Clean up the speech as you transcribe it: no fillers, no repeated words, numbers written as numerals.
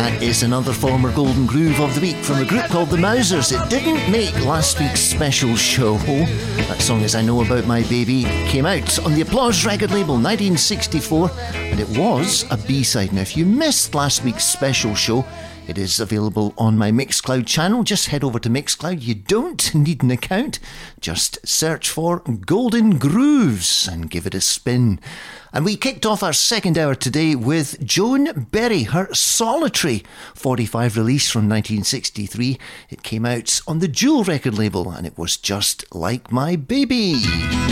That is another former Golden Groove of the Week from a group called the Mousers. It didn't make last week's special show. That song, As I Know About My Baby, came out on the Applause record label 1964, and it was a B-side. Now, if you missed last week's special show, it is available on my Mixcloud channel. Just head over to Mixcloud. You don't need an account. Just search for Golden Grooves and give it a spin. And we kicked off our second hour today with Joan Berry, her Solitary 45 release from 1963. It came out on the Jewel record label, and it was Just Like My Baby.